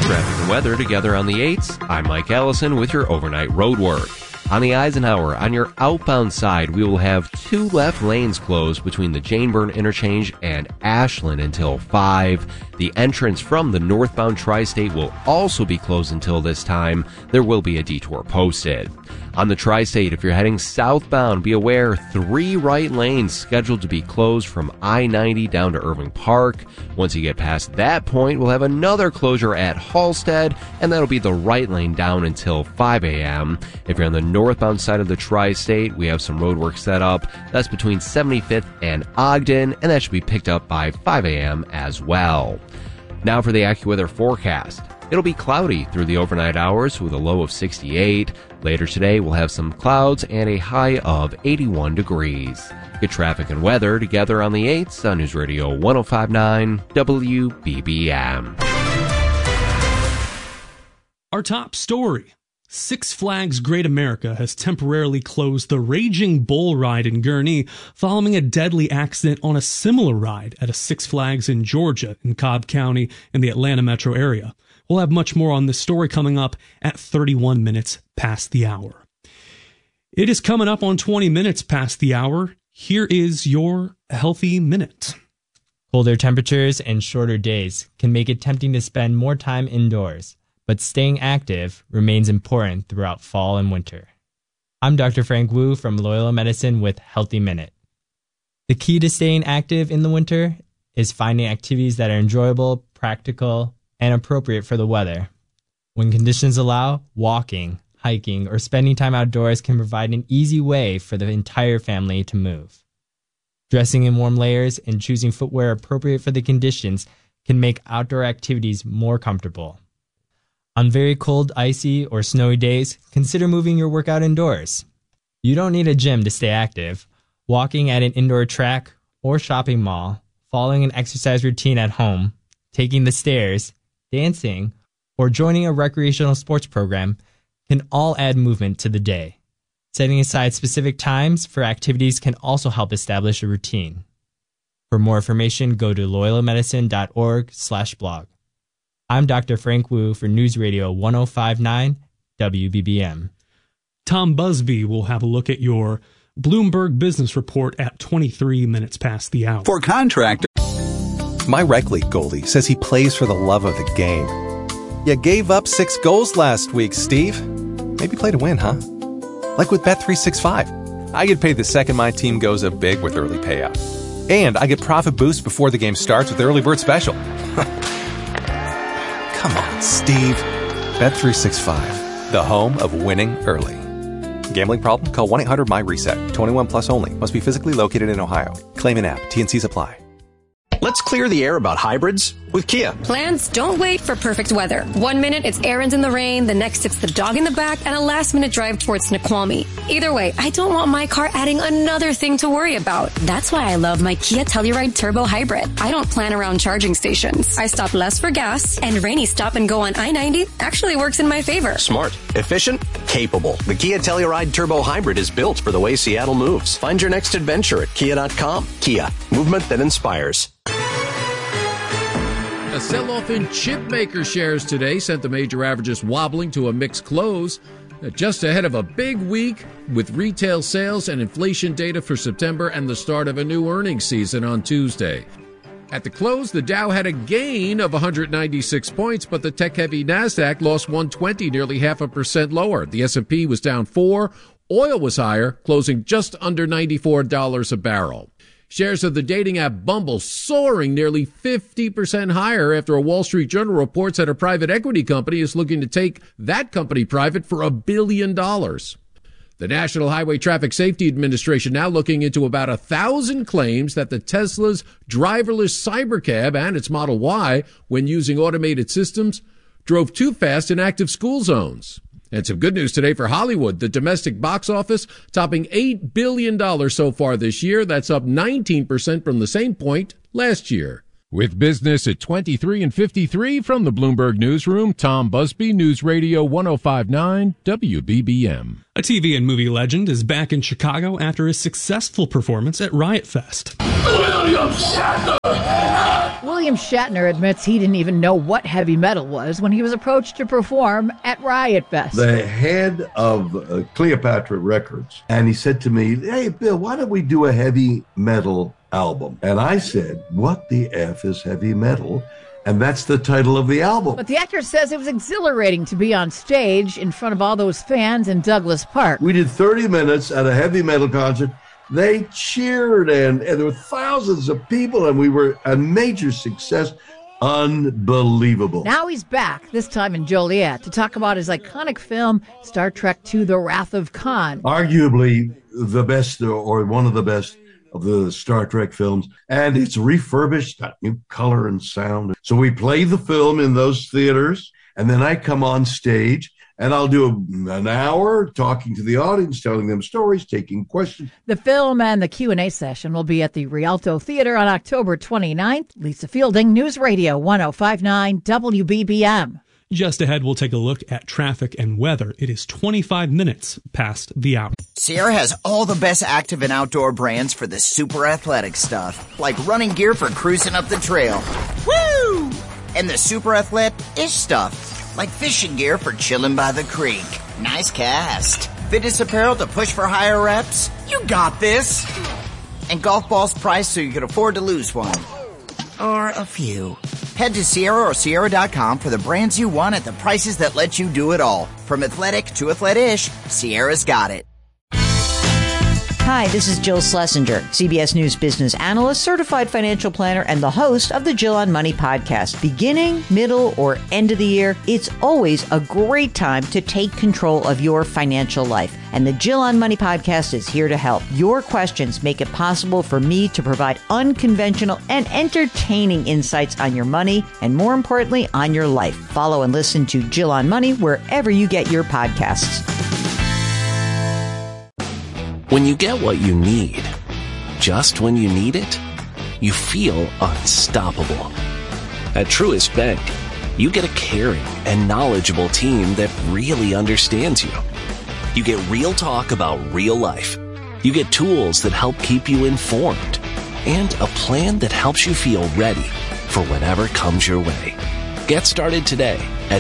Traffic and weather together on the 8s. I'm Mike Allison with your overnight road work. On the Eisenhower, on your outbound side, we will have 2 left lanes closed between the Jane Byrne interchange and Ashland until 5. The entrance from the northbound Tri-State will also be closed until this time. There will be a detour posted. On the Tri-State, if you're heading southbound, be aware 3 right lanes scheduled to be closed from I-90 down to Irving Park. Once you get past that point, we'll have another closure at Halstead, and that'll be the right lane down until 5 a.m. If you're on the northbound side of the Tri-State, we have some road work set up. That's between 75th and Ogden, and that should be picked up by 5 a.m. as well. Now for the AccuWeather forecast. It'll be cloudy through the overnight hours with a low of 68. Later today, we'll have some clouds and a high of 81 degrees. Get traffic and weather together on the 8s on News Radio 105.9 WBBM. Our top story. Six Flags Great America has temporarily closed the Raging Bull ride in Gurnee following a deadly accident on a similar ride at a Six Flags in Georgia in Cobb County in the Atlanta metro area. We'll have much more on this story coming up at 31 minutes past the hour. It is coming up on 20 minutes past the hour. Here is your Healthy Minute. Colder temperatures and shorter days can make it tempting to spend more time indoors, but staying active remains important throughout fall and winter. I'm Dr. Frank Wu from Loyola Medicine with Healthy Minute. The key to staying active in the winter is finding activities that are enjoyable, practical, and appropriate for the weather. When conditions allow, walking, hiking, or spending time outdoors can provide an easy way for the entire family to move. Dressing in warm layers and choosing footwear appropriate for the conditions can make outdoor activities more comfortable. On very cold, icy, or snowy days, consider moving your workout indoors. You don't need a gym to stay active. Walking at an indoor track or shopping mall, following an exercise routine at home, taking the stairs, dancing, or joining a recreational sports program can all add movement to the day. Setting aside specific times for activities can also help establish a routine. For more information, go to loyolamedicine.org/blog. I'm Dr. Frank Wu for News Radio 105.9 WBBM. Tom Busby will have a look at your Bloomberg Business Report at 23 minutes past the hour. For contractors. My rec league goalie says he plays for the love of the game. You gave up 6 goals last week, Steve. Maybe play to win, huh? Like with Bet365. I get paid the second my team goes up big with early payout. And I get profit boost before the game starts with Early Bird Special. Come on, Steve. Bet365, the home of winning early. Gambling problem? Call 1-800-MY-RESET. 21 plus only. Must be physically located in Ohio. Claim an app. T&Cs apply. Let's clear the air about hybrids with Kia. Plans don't wait for perfect weather. 1 minute it's errands in the rain, the next it's the dog in the back, and a last-minute drive towards Snoqualmie. Either way, I don't want my car adding another thing to worry about. That's why I love my Kia Telluride Turbo Hybrid. I don't plan around charging stations. I stop less for gas, and rainy stop and go on I-90 actually works in my favor. Smart, efficient, capable. The Kia Telluride Turbo Hybrid is built for the way Seattle moves. Find your next adventure at Kia.com. Kia, movement that inspires. A sell-off in chip maker shares today sent the major averages wobbling to a mixed close, just ahead of a big week with retail sales and inflation data for September and the start of a new earnings season on Tuesday. At the close, the Dow had a gain of 196 points, but the tech-heavy NASDAQ lost 120, nearly 0.5% lower. The S&P was down 4. Oil was higher, closing just under $94 a barrel. Shares of the dating app Bumble soaring nearly 50% higher after a Wall Street Journal reports that a private equity company is looking to take that company private for $1 billion. The National Highway Traffic Safety Administration now looking into about 1,000 claims that the Tesla's driverless Cybercab and its Model Y, when using automated systems, drove too fast in active school zones. And some good news today for Hollywood. The domestic box office topping $8 billion so far this year. That's up 19% from the same point last year. With business at 23 and 53 from the Bloomberg Newsroom, Tom Busby, News Radio 105.9 WBBM. A TV and movie legend is back in Chicago after a successful performance at Riot Fest. William Shatner! William Shatner admits he didn't even know what heavy metal was when he was approached to perform at Riot Fest. The head of Cleopatra Records, and he said to me, "Hey, Bill, why don't we do a heavy metal album?" And I said, "What the F is heavy metal?" And that's the title of the album. But the actor says it was exhilarating to be on stage in front of all those fans in Douglas Park. We did 30 minutes at a heavy metal concert. They cheered, and there were thousands of people, and we were a major success. Unbelievable. Now he's back, this time in Joliet, to talk about his iconic film, Star Trek II, The Wrath of Khan. Arguably the best, or one of the best, of the Star Trek films, and it's refurbished, got new color and sound. So we play the film in those theaters, and then I come on stage, and I'll do an hour talking to the audience, telling them stories, taking questions. The film and the Q&A session will be at the Rialto Theater on October 29th. Lisa Fielding, News Radio 105.9 WBBM. Just ahead, we'll take a look at traffic and weather. It is 25 minutes past the hour. Sierra has all the best active and outdoor brands for the super athletic stuff, like running gear for cruising up the trail. Woo! And the super athletic-ish stuff, like fishing gear for chilling by the creek. Nice cast. Fitness apparel to push for higher reps. You got this. And golf balls priced so you can afford to lose one. Or a few. Head to Sierra or Sierra.com for the brands you want at the prices that let you do it all. From athletic to athletic-ish, Sierra's got it. Hi, this is Jill Schlesinger, CBS News business analyst, certified financial planner, and the host of the Jill on Money podcast. Beginning, middle, or end of the year, it's always a great time to take control of your financial life. And the Jill on Money podcast is here to help. Your questions make it possible for me to provide unconventional and entertaining insights on your money, and more importantly, on your life. Follow and listen to Jill on Money wherever you get your podcasts. When you get what you need, just when you need it, you feel unstoppable. At Truist Bank, you get a caring and knowledgeable team that really understands you. You get real talk about real life. You get tools that help keep you informed, and a plan that helps you feel ready for whatever comes your way. Get started today at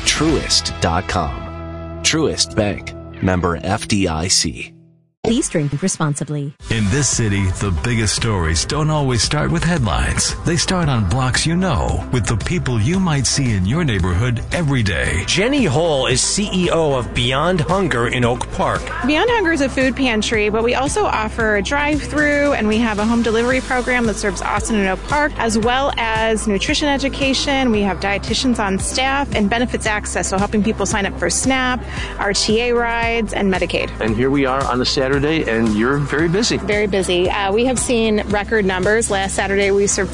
Truist.com. Truist Bank, member FDIC. Please drink responsibly. In this city, the biggest stories don't always start with headlines. They start on blocks you know, with the people you might see in your neighborhood every day. Jenny Hall is CEO of Beyond Hunger in Oak Park. Beyond Hunger is a food pantry, but we also offer a drive-through, and we have a home delivery program that serves Austin and Oak Park, as well as nutrition education. We have dietitians on staff and benefits access, so helping people sign up for SNAP, RTA rides, and Medicaid. And here we are on a Saturday, and you're very busy. Very busy. We have seen record numbers. Last Saturday, we served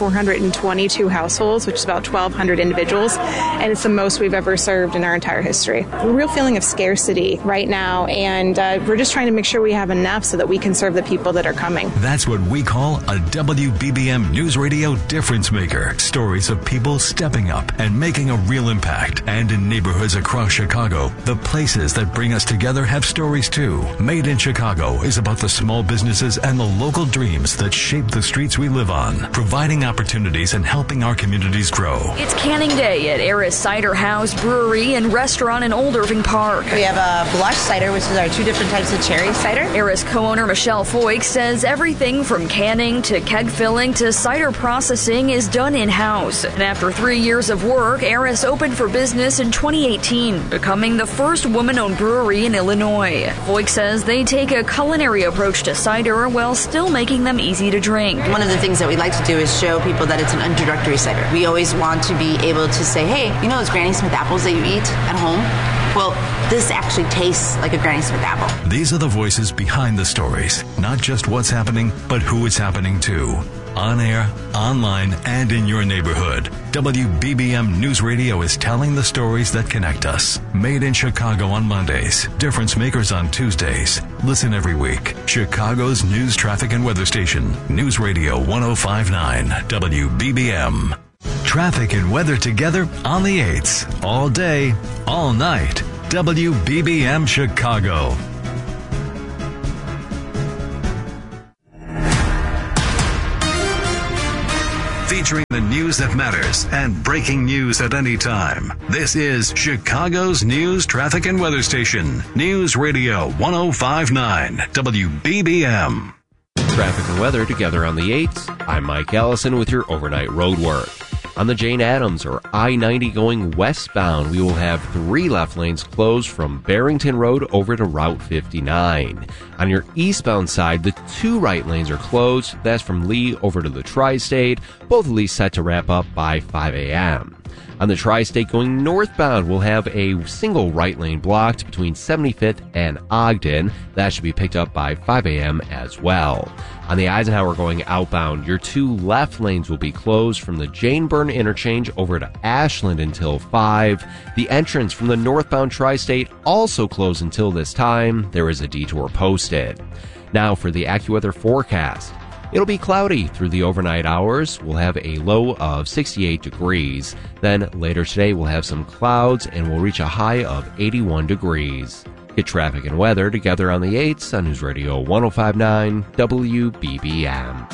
422 households, which is about 1,200 individuals, and it's the most we've ever served in our entire history. A real feeling of scarcity right now, and we're just trying to make sure we have enough so that we can serve the people that are coming. That's what we call a WBBM News Radio difference maker. Stories of people stepping up and making a real impact. And in neighborhoods across Chicago, the places that bring us together have stories too. Made in Chicago is about the small businesses and the local dreams that shape the streets we live on, providing opportunities and helping our communities grow. It's Canning Day at Eris Cider House Brewery and Restaurant in Old Irving Park. We have a blush cider, which is our two different types of cherry cider. Eris co-owner Michelle Foyk says everything from canning to keg filling to cider processing is done in-house. And after 3 years of work, Eris opened for business in 2018, becoming the first woman-owned brewery in Illinois. Foyk says they take a culinary approach to cider while still making them easy to drink. One of the things that we like to do is show people that it's an introductory cider. We always want to be able to say, hey, you know those Granny Smith apples that you eat at home? Well, this actually tastes like a Granny Smith apple. These are the voices behind the stories, not just what's happening, but who it's happening to. On air, online, and in your neighborhood, WBBM News Radio is telling the stories that connect us. Made in Chicago on Mondays, difference makers on Tuesdays. Listen every week. Chicago's news, traffic, and weather station. News Radio 105.9 WBBM. Traffic and weather together on the 8s. All day, all night. WBBM Chicago. Featuring the news news that matters and breaking news at any time. This is Chicago's news, traffic, and weather station. News Radio 1059 WBBM. Traffic and weather together on the 8s. I'm Mike Allison with your overnight road work. On the Jane Addams or I-90 going westbound, we will have 3 left lanes closed from Barrington Road over to Route 59. On your eastbound side, the 2 right lanes are closed. That's from Lee over to the Tri-State, both of these set to wrap up by 5 a.m. On the Tri-State going northbound, we'll have a single right lane blocked between 75th and Ogden. That should be picked up by 5 a.m. as well. On the Eisenhower going outbound, your 2 left lanes will be closed from the Jane Byrne interchange over to Ashland until 5. The entrance from the northbound Tri-State also closed until this time. There is a detour posted. Now for the AccuWeather forecast. It'll be cloudy through the overnight hours. We'll have a low of 68 degrees. Then later today, we'll have some clouds and we'll reach a high of 81 degrees. Get traffic and weather together on the 8s on News Radio 1059 WBBM.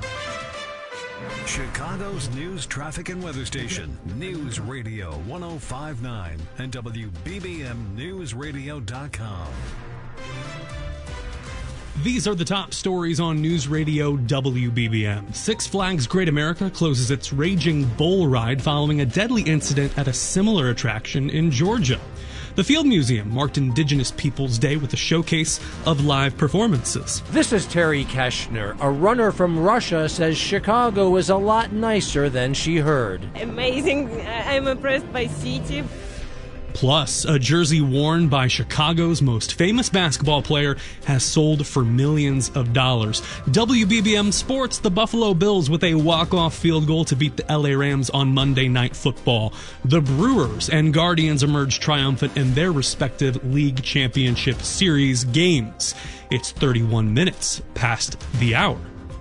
Chicago's news, traffic, and weather station. News Radio 1059 and WBBMNewsRadio.com. These are the top stories on News Radio WBBM. Six Flags Great America closes its Raging Bull Ride following a deadly incident at a similar attraction in Georgia. The Field Museum marked Indigenous Peoples Day with a showcase of live performances. This is Terry Keshner. A runner from Russia says Chicago is a lot nicer than she heard. Amazing. I'm impressed by city. Plus, a jersey worn by Chicago's most famous basketball player has sold for millions of dollars. WBBM Sports, the Buffalo Bills with a walk-off field goal to beat the LA Rams on Monday Night Football. The Brewers and Guardians emerged triumphant in their respective league championship series games. It's 31 minutes past the hour.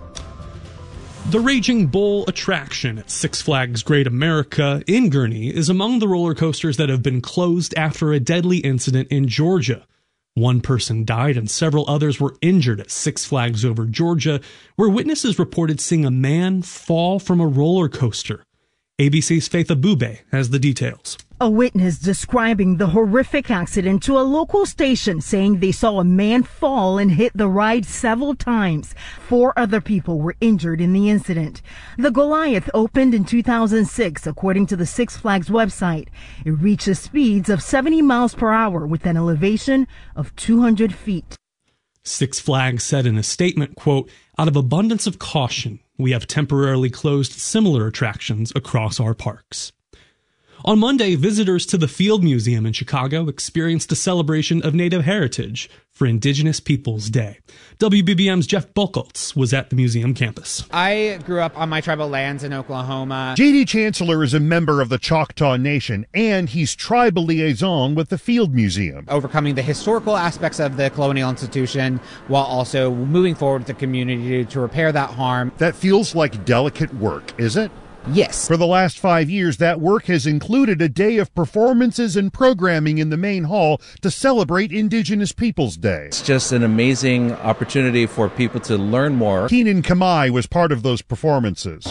The Raging Bull attraction at Six Flags Great America in Gurnee is among the roller coasters that have been closed after a deadly incident in Georgia. One person died and several others were injured at Six Flags Over Georgia, where witnesses reported seeing a man fall from a roller coaster. ABC's Faith Abube has the details. A witness describing the horrific accident to a local station, saying they saw a man fall and hit the ride several times. 4 other people were injured in the incident. The Goliath opened in 2006, according to the Six Flags website. It reaches speeds of 70 miles per hour with an elevation of 200 feet. Six Flags said in a statement, quote, "Out of abundance of caution, we have temporarily closed similar attractions across our parks." On Monday, visitors to the Field Museum in Chicago experienced a celebration of Native heritage for Indigenous Peoples Day. WBBM's Jeff Buchholz was at the museum campus. I grew up on my tribal lands in Oklahoma. J.D. Chancellor is a member of the Choctaw Nation, and he's tribal liaison with the Field Museum. Overcoming the historical aspects of the colonial institution while also moving forward with the community to repair that harm. That feels like delicate work, is it? Yes. For the last 5 years, that work has included a day of performances and programming in the main hall to celebrate Indigenous Peoples Day. It's just an amazing opportunity for people to learn more. Keenan Kamai was part of those performances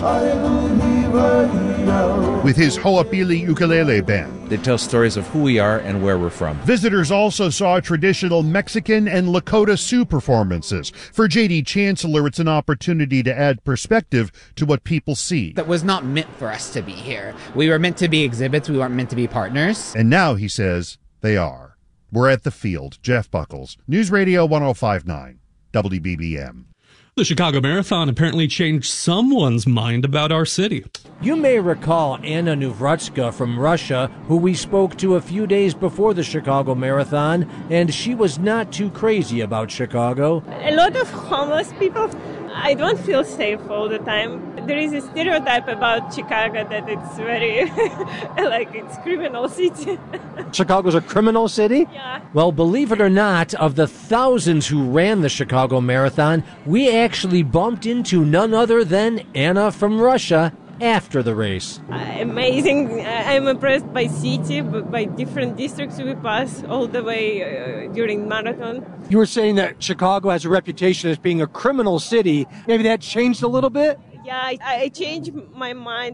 with his Ho'opili ukulele band. They tell stories of who we are and where we're from. Visitors also saw traditional Mexican and Lakota Sioux performances. For J.D. Chancellor, it's an opportunity to add perspective to what people see. That was not meant for us to be here. We were meant to be exhibits. We weren't meant to be partners. And now, he says, they are. We're at the Field. Jeff Buchholz, News Radio 1059, WBBM. The Chicago Marathon apparently changed someone's mind about our city. You may recall Anna Nuvrutska from Russia, who we spoke to a few days before the Chicago Marathon, and she was not too crazy about Chicago. A lot of homeless people. I don't feel safe all the time. There is a stereotype about Chicago that it's very, like it's criminal city. Chicago's a criminal city? Yeah. Well, believe it or not, of the thousands who ran the Chicago Marathon, we actually bumped into none other than Anna from Russia after the race. Amazing. I'm impressed by city, but by different districts we pass all the way during marathon. You were saying that Chicago has a reputation as being a criminal city. Maybe that changed a little bit? Yeah, I changed my mind.